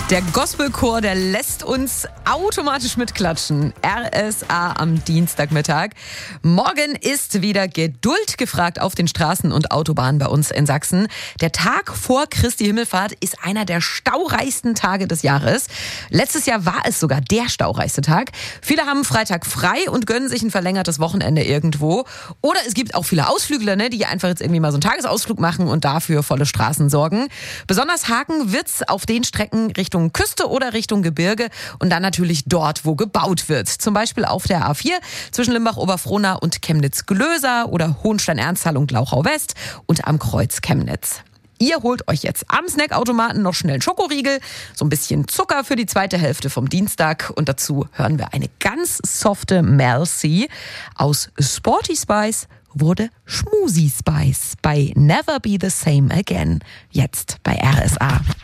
Der Gospelchor, der lässt uns automatisch mitklatschen. RSA am Dienstagmittag. Morgen ist wieder Geduld gefragt auf den Straßen und Autobahnen bei uns in Sachsen. Der Tag vor Christi Himmelfahrt ist einer der staureichsten Tage des Jahres. Letztes Jahr war es sogar der staureichste Tag. Viele haben Freitag frei und gönnen sich ein verlängertes Wochenende irgendwo. Oder es gibt auch viele Ausflügler, die einfach jetzt irgendwie mal so einen Tagesausflug machen und dafür volle Straßen sorgen. Besonders haken wird's auf den Strecken Richtung Küste oder Richtung Gebirge und dann natürlich dort, wo gebaut wird. Zum Beispiel auf der A4 zwischen Limbach-Oberfrohna und Chemnitz-Glöser oder Hohenstein-Ernsthal und Glauchau-West und am Kreuz Chemnitz. Ihr holt euch jetzt am Snackautomaten noch schnell einen Schokoriegel, so ein bisschen Zucker für die zweite Hälfte vom Dienstag und dazu hören wir eine ganz softe Mel C. Aus Sporty Spice wurde Schmusi Spice bei Never Be the Same Again. Jetzt bei RSA.